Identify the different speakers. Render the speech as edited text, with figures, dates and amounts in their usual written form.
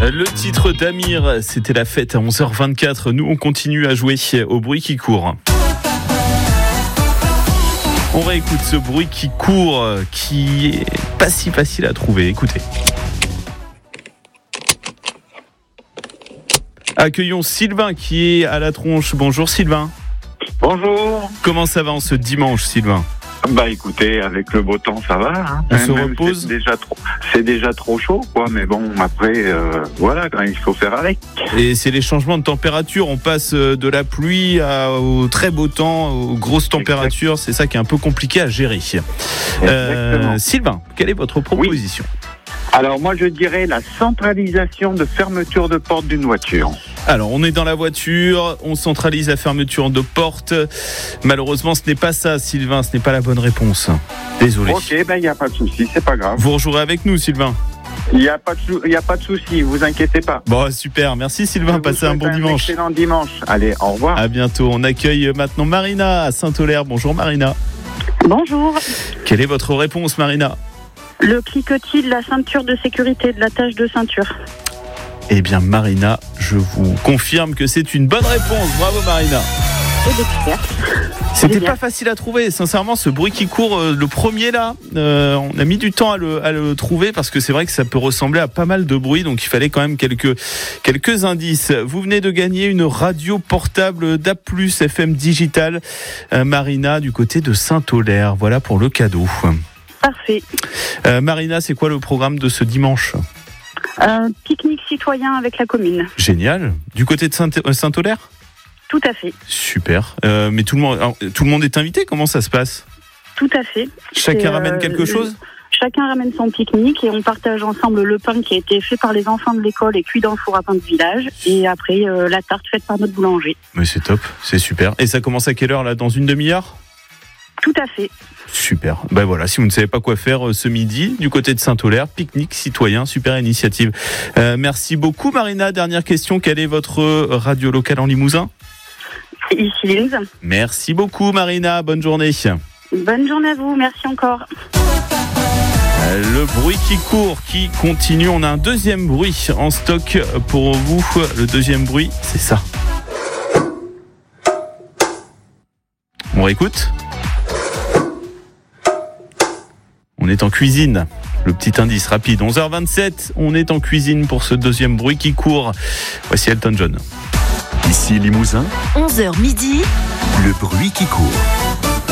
Speaker 1: Le titre d'Amir, c'était la fête à 11h24. Nous, on continue à jouer au bruit qui court. On réécoute ce bruit qui court, qui est pas si facile à trouver. Écoutez. Accueillons Sylvain qui est à la tronche. Bonjour Sylvain.
Speaker 2: Bonjour.
Speaker 1: Comment ça va en ce dimanche, Sylvain ?
Speaker 2: Bah écoutez, avec le beau temps, ça va. Hein.
Speaker 1: On se repose.
Speaker 2: C'est déjà trop chaud, quoi. Mais bon, après, voilà, il faut faire avec.
Speaker 1: Et c'est les changements de température. On passe de la pluie au très beau temps, aux grosses températures. C'est ça qui est un peu compliqué à gérer. Sylvain, quelle est votre proposition ?
Speaker 2: Alors moi, je dirais la centralisation de fermeture de porte d'une voiture.
Speaker 1: Alors, on est dans la voiture, on centralise la fermeture de porte. Malheureusement, ce n'est pas ça, Sylvain, ce n'est pas la bonne réponse. Désolé.
Speaker 2: Ok, il n'y a pas de souci, c'est pas grave.
Speaker 1: Vous rejouerez avec nous, Sylvain.
Speaker 2: Il n'y a pas de souci, vous inquiétez pas.
Speaker 1: Bon, super, merci Sylvain, passez un bon dimanche.
Speaker 2: Excellent dimanche. Allez, au revoir.
Speaker 1: À bientôt, on accueille maintenant Marina à Saint-Aulaire. Bonjour Marina.
Speaker 3: Bonjour.
Speaker 1: Quelle est votre réponse, Marina ?
Speaker 3: Le cliquetis de la ceinture de sécurité, de la tâche de ceinture.
Speaker 1: Eh bien Marina, je vous confirme que c'est une bonne réponse. Bravo Marina. C'était pas facile à trouver, sincèrement, ce bruit qui court, le premier là, on a mis du temps à le trouver parce que c'est vrai que ça peut ressembler à pas mal de bruit, donc il fallait quand même quelques indices. Vous venez de gagner une radio portable DAB+, FM digital, Marina, du côté de Saint-Aulaire. Voilà pour le cadeau.
Speaker 3: Parfait.
Speaker 1: Marina, c'est quoi le programme de ce dimanche ?
Speaker 3: Pique-nique citoyen avec la commune.
Speaker 1: Génial. Du côté de Saint-Aulaire ?
Speaker 3: Tout à fait.
Speaker 1: Super. Mais tout le monde est invité ? Comment ça se passe ?
Speaker 3: Tout à fait.
Speaker 1: Chacun ramène quelque chose ?
Speaker 3: Chacun ramène son pique-nique et on partage ensemble le pain qui a été fait par les enfants de l'école et cuit dans le four à pain du village. Et après, la tarte faite par notre boulanger.
Speaker 1: Mais c'est top, c'est super. Et ça commence à quelle heure là ? Dans une demi-heure ?
Speaker 3: Tout à fait.
Speaker 1: Super. Ben voilà, si vous ne savez pas quoi faire ce midi, du côté de Saint-Aulaire, pique-nique citoyen, super initiative. Merci beaucoup Marina. Dernière question, quelle est votre radio locale en Limousin ?
Speaker 3: Ici Linz.
Speaker 1: Merci beaucoup Marina, bonne journée.
Speaker 3: Bonne journée à vous, merci encore.
Speaker 1: Le bruit qui court, qui continue. On a un deuxième bruit en stock pour vous. Le deuxième bruit, c'est ça. On réécoute ? On est en cuisine. Le petit indice rapide. 11h27, on est en cuisine pour ce deuxième bruit qui court. Voici Elton John.
Speaker 4: Ici Limousin.
Speaker 5: 11h midi.
Speaker 4: Le bruit qui court.